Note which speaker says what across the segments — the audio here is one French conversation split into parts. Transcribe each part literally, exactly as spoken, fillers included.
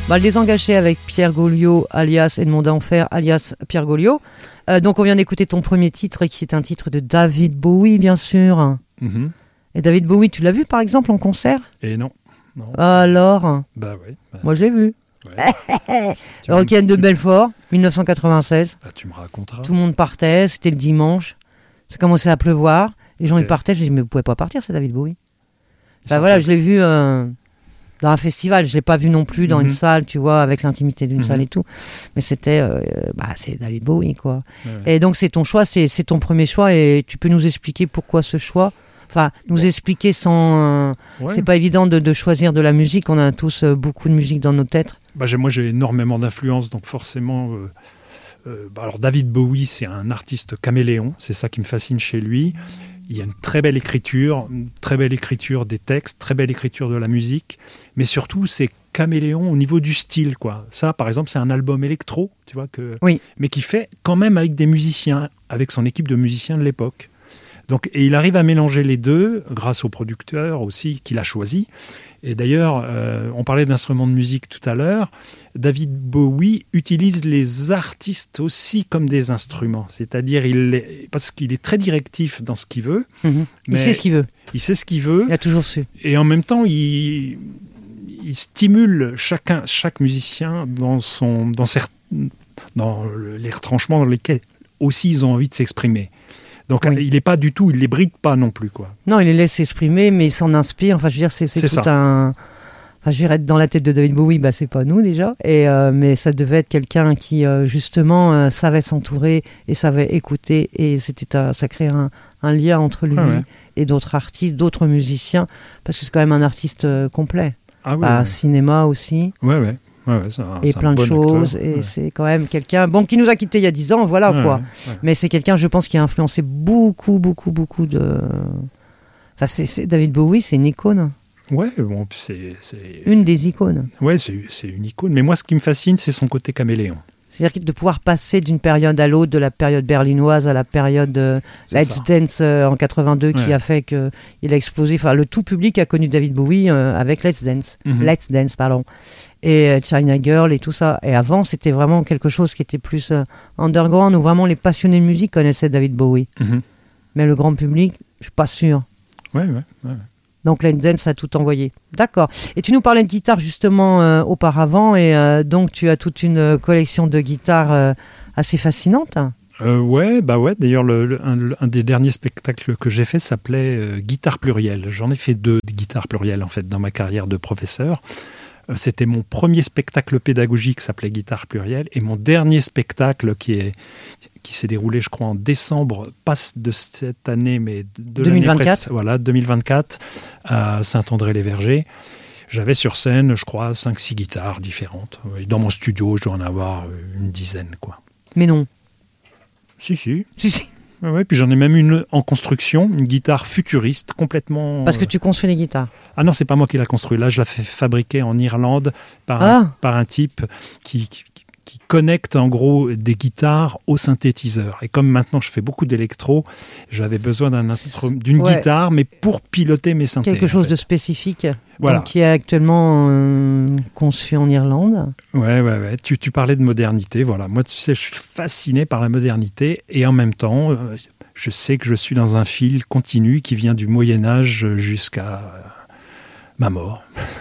Speaker 1: Bah, le Désengagé avec Pierre Gauliot, alias Edmond d'Enfer, alias Pierre Gauliot. Euh, donc on vient d'écouter ton premier titre, qui est un titre de David Bowie, bien sûr.
Speaker 2: Mm-hmm.
Speaker 1: Et David Bowie, tu l'as vu par exemple en concert?
Speaker 2: Et non. non
Speaker 1: Alors
Speaker 2: Bah oui. Bah...
Speaker 1: Moi je l'ai vu.
Speaker 2: Ouais.
Speaker 1: Rock'n de Belfort, dix-neuf cent quatre-vingt-seize.
Speaker 2: Bah, tu me raconteras.
Speaker 1: Tout le monde partait, c'était le dimanche. Ça commençait à pleuvoir. Les gens
Speaker 2: Okay.
Speaker 1: ils partaient, je dis mais vous pouvez pas partir, c'est David Bowie. Bah voilà, je l'ai vu euh, dans un festival, je l'ai pas vu non plus dans mm-hmm. une salle, tu vois, avec l'intimité d'une mm-hmm. salle et tout. Mais c'était, euh, bah c'est David Bowie quoi. Ouais, ouais. Et donc c'est ton choix, c'est, c'est ton premier choix et tu peux nous expliquer pourquoi ce choix? Enfin, nous bon. expliquer sans... Euh, ouais. C'est pas évident de, de choisir de la musique, on a tous euh, beaucoup de musique dans nos têtes.
Speaker 2: Bah, j'ai, moi j'ai énormément d'influence, donc forcément... Euh, euh, bah, alors David Bowie, c'est un artiste caméléon, c'est ça qui me fascine chez lui. Il y a une très belle écriture, une très belle écriture des textes, très belle écriture de la musique, mais surtout c'est caméléon au niveau du style, quoi. Ça, par exemple, c'est un album électro, tu vois, que...
Speaker 1: oui.
Speaker 2: mais qui fait quand même avec des musiciens, avec son équipe de musiciens de l'époque. Donc, et il arrive à mélanger les deux grâce au producteur aussi qu'il a choisi. Et d'ailleurs, euh, on parlait d'instruments de musique tout à l'heure. David Bowie utilise les artistes aussi comme des instruments. C'est-à-dire, il est, parce qu'il est très directif dans ce qu'il veut.
Speaker 1: Mmh. Il sait ce qu'il veut.
Speaker 2: Il sait ce qu'il veut.
Speaker 1: Il a toujours su.
Speaker 2: Et en même temps, il, il stimule chacun, chaque musicien dans, son, dans, certes, dans les retranchements dans lesquels aussi ils ont envie de s'exprimer. Donc oui. il n'est pas du tout, il les bride pas non plus quoi.
Speaker 1: Non, il les laisse s'exprimer, mais il s'en inspire. Enfin, je veux dire, c'est, c'est, c'est tout ça. un. Enfin, je veux dire, être dans la tête de David Bowie, bah c'est pas nous déjà. Et euh, mais ça devait être quelqu'un qui euh, justement euh, savait s'entourer et savait écouter, et c'était un, ça crée un, un lien entre lui ah ouais. et d'autres artistes, d'autres musiciens, parce que c'est quand même un artiste euh, complet.
Speaker 2: Ah oui.
Speaker 1: Bah,
Speaker 2: ouais.
Speaker 1: Cinéma aussi.
Speaker 2: Ouais ouais. Ouais, ouais, c'est un,
Speaker 1: et
Speaker 2: c'est
Speaker 1: plein
Speaker 2: un
Speaker 1: de
Speaker 2: bon
Speaker 1: choses
Speaker 2: acteur.
Speaker 1: et
Speaker 2: ouais.
Speaker 1: c'est quand même quelqu'un bon qui nous a quittés il y a dix ans voilà
Speaker 2: ouais,
Speaker 1: quoi
Speaker 2: ouais, ouais.
Speaker 1: Mais c'est quelqu'un je pense qui a influencé beaucoup beaucoup beaucoup de enfin c'est, c'est David Bowie, c'est une icône.
Speaker 2: Ouais, bon, c'est, c'est...
Speaker 1: une des icônes.
Speaker 2: Ouais, c'est, c'est une icône, mais moi ce qui me fascine c'est son côté caméléon.
Speaker 1: C'est-à-dire de pouvoir passer d'une période à l'autre, de la période berlinoise à la période euh, Let's Dance euh, en quatre-vingt-deux, ouais. qui a fait qu'il a explosé. Enfin, le tout public a connu David Bowie euh, avec Let's Dance. Mm-hmm. Let's Dance, pardon. Et euh, China Girl et tout ça. Et avant, c'était vraiment quelque chose qui était plus euh, underground, où vraiment les passionnés de musique connaissaient David Bowie. Mm-hmm. Mais le grand public, je suis pas sûr.
Speaker 2: Ouais, ouais, ouais.
Speaker 1: Donc Let's Dance a tout envoyé. D'accord. Et tu nous parlais de guitare justement euh, auparavant, et euh, donc tu as toute une collection de guitares euh, assez fascinante.
Speaker 2: Euh, ouais, bah ouais. D'ailleurs, le, le, un, un des derniers spectacles que j'ai fait s'appelait euh, Guitare plurielle. J'en ai fait deux de guitare plurielle en fait dans ma carrière de professeur. Euh, c'était mon premier spectacle pédagogique, s'appelait Guitare plurielle, et mon dernier spectacle qui est qui s'est déroulé, je crois, en décembre, pas de cette année, mais de
Speaker 1: deux mille vingt-quatre.
Speaker 2: l'année presse, voilà, deux mille vingt-quatre, à Saint-André-les-Vergers. J'avais sur scène, je crois, cinq six guitares différentes. Et dans mon studio, je dois en avoir une dizaine, quoi.
Speaker 1: Mais non.
Speaker 2: Si, si.
Speaker 1: Si, si.
Speaker 2: Ouais, ouais, puis j'en ai même une en construction, une guitare futuriste, complètement...
Speaker 1: Parce que tu construis les guitares.
Speaker 2: Ah non, c'est pas moi qui l'ai construit. Là, je la fais fabriquer en Irlande par,
Speaker 1: ah.
Speaker 2: un, par un type qui... qui qui connecte en gros des guitares au synthétiseur. Et comme maintenant je fais beaucoup d'électro, j'avais besoin d'un instru- d'une ouais. guitare, mais pour piloter mes synthés.
Speaker 1: Quelque chose
Speaker 2: en fait.
Speaker 1: de spécifique,
Speaker 2: voilà.
Speaker 1: donc, qui est actuellement euh, conçu en Irlande.
Speaker 2: Ouais, ouais, ouais. Tu, tu parlais de modernité, voilà. Moi, tu sais, je suis fasciné par la modernité, et en même temps, euh, je sais que je suis dans un fil continu qui vient du Moyen-Âge jusqu'à euh, ma mort,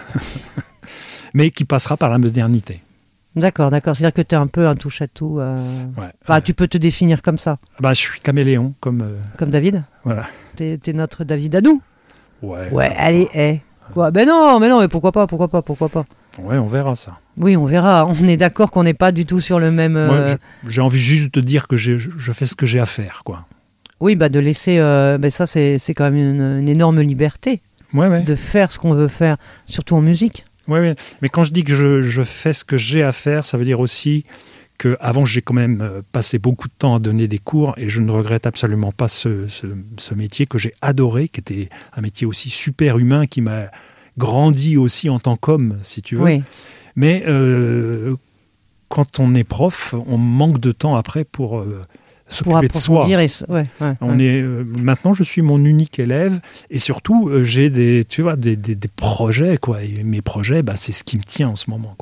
Speaker 2: mais qui passera par la modernité.
Speaker 1: D'accord, d'accord. C'est-à-dire que tu es un peu un touche-à-tout. Euh...
Speaker 2: Ouais,
Speaker 1: enfin,
Speaker 2: ouais.
Speaker 1: Tu peux te définir comme ça.
Speaker 2: Bah, je suis caméléon, comme... Euh...
Speaker 1: Comme David.
Speaker 2: Voilà.
Speaker 1: T'es, t'es notre David à nous.
Speaker 2: Ouais.
Speaker 1: Ouais, allez, hé. Quoi ? Ben non, mais non, mais pourquoi pas, pourquoi pas, pourquoi pas.
Speaker 2: Ouais, on verra ça.
Speaker 1: Oui, on verra. On est d'accord qu'on n'est pas du tout sur le même... Euh...
Speaker 2: Moi, j'ai envie juste de dire que j'ai, je fais ce que j'ai à faire, quoi.
Speaker 1: Oui, bah de laisser... Euh... Ben ça, c'est, c'est quand même une, une énorme liberté.
Speaker 2: Ouais, ouais.
Speaker 1: De faire ce qu'on veut faire, surtout en musique.
Speaker 2: Oui, oui, mais quand je dis que je, je fais ce que j'ai à faire, ça veut dire aussi qu'avant, j'ai quand même passé beaucoup de temps à donner des cours, et je ne regrette absolument pas ce, ce, ce métier que j'ai adoré, qui était un métier aussi super humain, qui m'a grandi aussi en tant qu'homme, si tu veux.
Speaker 1: Oui.
Speaker 2: Mais euh, quand on est prof, on manque de temps après pour... Euh, s'occuper de soi.
Speaker 1: Et... Ouais, ouais,
Speaker 2: on
Speaker 1: ouais.
Speaker 2: est, euh, maintenant, je suis mon unique élève, et surtout, euh, j'ai des, tu vois, des, des, des projets, quoi. Et mes projets, bah, c'est ce qui me tient en ce moment, quoi.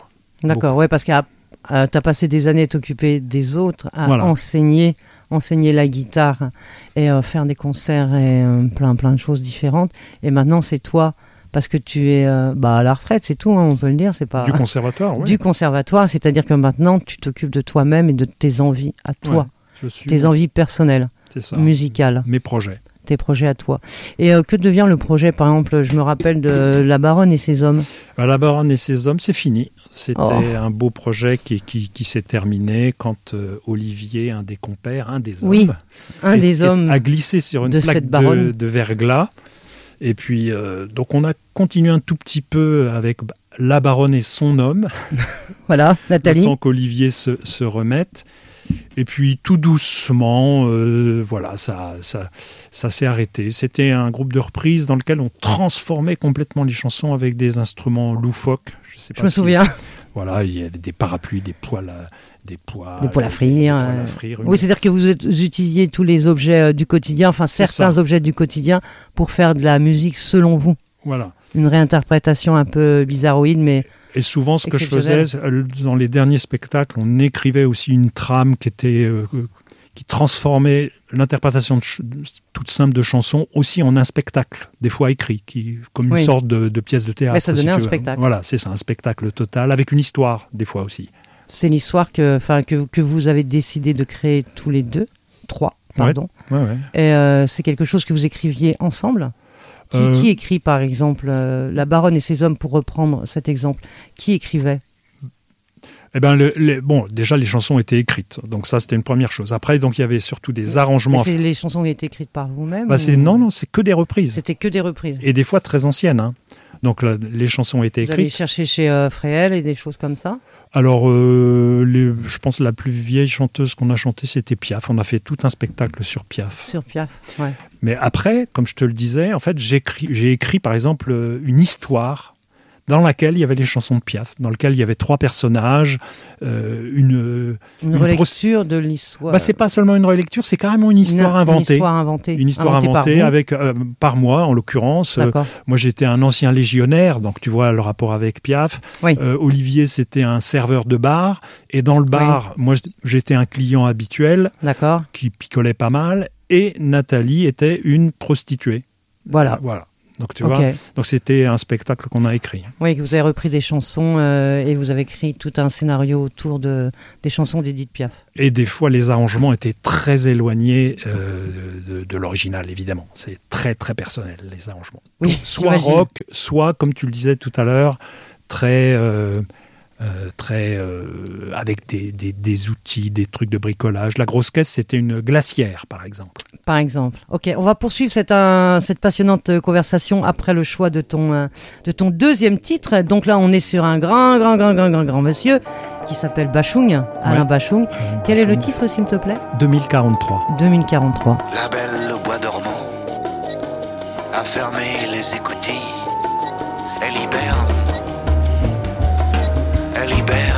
Speaker 1: D'accord, ouais, parce que euh, tu as passé des années à t'occuper des autres, à
Speaker 2: voilà.
Speaker 1: enseigner, enseigner la guitare et euh, faire des concerts et euh, plein, plein de choses différentes. Et maintenant, c'est toi, parce que tu es euh, bah, à la retraite, c'est tout, hein, on peut le dire. C'est pas...
Speaker 2: Du conservatoire, oui.
Speaker 1: Du conservatoire, c'est-à-dire que maintenant, tu t'occupes de toi-même et de tes envies à toi,
Speaker 2: ouais, je suis...
Speaker 1: tes envies personnelles,
Speaker 2: c'est ça.
Speaker 1: musicales.
Speaker 2: Mes projets.
Speaker 1: Tes projets à toi. Et euh, que devient le projet, par exemple, je me rappelle de La Baronne et ses hommes.
Speaker 2: Ben, La Baronne et ses hommes, c'est fini. C'était
Speaker 1: Oh.
Speaker 2: un beau projet qui, qui, qui s'est terminé quand euh, Olivier, un des compères, un des hommes,
Speaker 1: Oui, un
Speaker 2: est-
Speaker 1: des
Speaker 2: est-
Speaker 1: hommes
Speaker 2: a glissé sur une
Speaker 1: de
Speaker 2: plaque
Speaker 1: cette baronne.
Speaker 2: de, de verglas. Et puis, euh, donc on a continué un tout petit peu avec bah, La Baronne et son homme,
Speaker 1: Voilà, Nathalie.
Speaker 2: le temps qu'Olivier se, se remette. Et puis tout doucement, euh, voilà, ça, ça, ça s'est arrêté. C'était un groupe de reprises dans lequel on transformait complètement les chansons avec des instruments loufoques. Je sais pas
Speaker 1: Je me
Speaker 2: si-
Speaker 1: souviens.
Speaker 2: Voilà, il y avait des parapluies, des poêles, à, des poêles,
Speaker 1: Des poêles à frire.
Speaker 2: des poêles à
Speaker 1: euh.
Speaker 2: frire,
Speaker 1: Oui, c'est-à-dire que vous, êtes- vous utilisiez tous les objets euh, du quotidien, enfin
Speaker 2: C'est
Speaker 1: certains
Speaker 2: ça.
Speaker 1: objets du quotidien, pour faire de la musique selon vous.
Speaker 2: Voilà.
Speaker 1: Une réinterprétation un peu bizarroïde, mais
Speaker 2: Et souvent, ce que je
Speaker 1: Exceptionnel.
Speaker 2: faisais, euh, dans les derniers spectacles, on écrivait aussi une trame qui était euh, qui transformait l'interprétation de ch- toute simple de chansons aussi en un spectacle, des fois écrit, qui, comme une
Speaker 1: Oui.
Speaker 2: sorte de, de pièce de théâtre.
Speaker 1: Mais ça
Speaker 2: si
Speaker 1: donnait
Speaker 2: tu
Speaker 1: un
Speaker 2: veux.
Speaker 1: spectacle.
Speaker 2: Voilà, c'est ça, un spectacle total, avec une histoire, des fois aussi.
Speaker 1: c'est l'histoire que, enfin, que, que vous avez décidé de créer tous les deux, trois, pardon.
Speaker 2: Ouais, ouais.
Speaker 1: Et euh, c'est quelque chose que vous écriviez ensemble. Qui,
Speaker 2: Euh,
Speaker 1: qui écrit, par exemple, euh, La Baronne et ses hommes, pour reprendre cet exemple? Qui écrivait?
Speaker 2: Eh ben, le- les- bon, déjà, les chansons étaient écrites, donc ça, c'était une première chose. Après, donc, il y avait surtout des arrangements.
Speaker 1: Mais
Speaker 2: à
Speaker 1: c'est-
Speaker 2: faire.
Speaker 1: les chansons ont été écrites par vous-même?
Speaker 2: Bah, c'est,
Speaker 1: ou-
Speaker 2: non, non, c'est que des reprises.
Speaker 1: C'était que des reprises.
Speaker 2: Et des fois très anciennes. Hein. Donc, là, les chansons étaient
Speaker 1: Vous allez
Speaker 2: écrites.
Speaker 1: chercher chez euh, Fréhel et des choses comme ça?
Speaker 2: Alors, euh, les- je pense que la plus vieille chanteuse qu'on a chantée, c'était Piaf. On a fait tout un spectacle sur Piaf.
Speaker 1: Sur Piaf, ouais.
Speaker 2: Mais après, comme je te le disais, en fait, j'écris, j'ai écrit, par exemple, euh, une histoire dans laquelle il y avait les chansons de Piaf, dans laquelle il y avait trois personnages, euh, une...
Speaker 1: Une,
Speaker 2: Une
Speaker 1: relecture de l'histoire.
Speaker 2: Bah, c'est pas seulement une relecture, c'est carrément une histoire
Speaker 1: Une-
Speaker 2: inventée.
Speaker 1: Une histoire inventée.
Speaker 2: Une histoire
Speaker 1: Inventée par
Speaker 2: inventée
Speaker 1: vous.
Speaker 2: avec, euh, par moi, en l'occurrence. Euh,
Speaker 1: D'accord.
Speaker 2: moi, j'étais un ancien légionnaire, donc tu vois le rapport avec Piaf.
Speaker 1: Oui.
Speaker 2: Euh, Olivier, c'était un serveur de bar. Et dans le bar, moi, j'étais un client habituel
Speaker 1: D'accord.
Speaker 2: qui picolait pas mal. Et Nathalie était une prostituée.
Speaker 1: Voilà.
Speaker 2: Voilà. Donc, tu
Speaker 1: Ok.
Speaker 2: vois, donc c'était un spectacle qu'on a écrit.
Speaker 1: Oui, que vous avez repris des chansons euh, et vous avez écrit tout un scénario autour de, des chansons d'Edith Piaf.
Speaker 2: Et des fois, les arrangements étaient très éloignés euh, de, de l'original, évidemment. C'est très, très personnel, les arrangements.
Speaker 1: Oui,
Speaker 2: Donc, soit
Speaker 1: j'imagine.
Speaker 2: rock, soit, comme tu le disais tout à l'heure, très... euh, euh, très euh, avec des, des, des outils, des trucs de bricolage. La grosse caisse, c'était une glacière, par exemple.
Speaker 1: Par exemple. Ok, on va poursuivre cette, euh, cette passionnante euh, conversation après le choix de ton, euh, de ton deuxième titre. Donc là, on est sur un grand, grand, grand, grand, grand, grand monsieur qui s'appelle Bachung, Alain
Speaker 2: Ouais.
Speaker 1: Bachung. Quel est le titre, s'il te plaît?
Speaker 2: deux mille quarante-trois.
Speaker 1: deux mille quarante-trois.
Speaker 3: La belle au bois dormant a fermé les écoutilles. Elle hiberne, elle hiberne